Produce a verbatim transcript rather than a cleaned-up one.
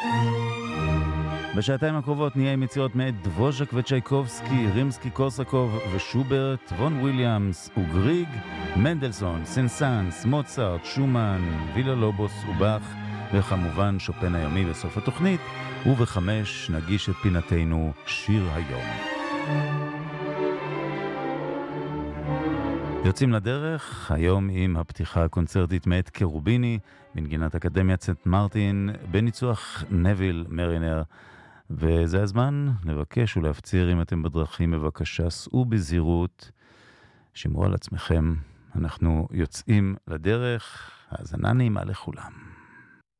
בשעתיים הקרובות נהיה עם יצירות מאת דבוז'ק וצ'ייקובסקי, רימסקי קורסקוב ושוברט, וון וויליאמס וגריג, מנדלסון, סנסנס, מוצרט, שומן, וילה לובוס ובח, וכמובן שופן היומי בסוף התוכנית, ובחמש נגיש את פינתנו שיר היום. יוצאים לדרך היום עם הפתיחה הקונצרטית מאת קרוביני בנגינת אקדמיית סנט מרטין בניצוח נביל מרינר, וזה הזמן לבקש ולהפציר, אם אתם בדרכים בבקשה סעו בזהירות, שמרו על עצמכם, אנחנו יוצאים לדרך, האזנה נעימה לכולם.